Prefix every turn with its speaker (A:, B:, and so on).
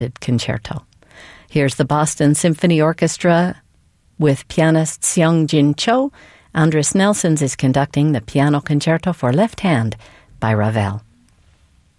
A: concerto. Here's the Boston Symphony Orchestra with pianist Seung-Jin Cho. Andris Nelsons is conducting the Piano Concerto for Left Hand by Ravel.